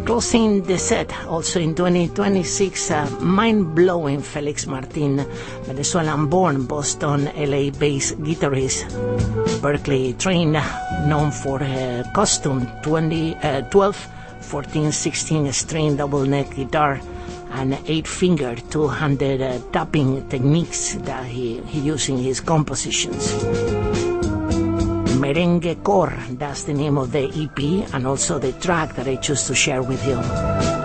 Closing the set, also in 2026, mind-blowing Felix Martin, Venezuelan-born, Boston, LA-based guitarist, Berkeley-trained, known for custom 12, 14, 16 string double neck guitar and 8-finger two-handed tapping techniques that he used in his compositions. Merengue Core, that's the name of the EP and also the track that I choose to share with you.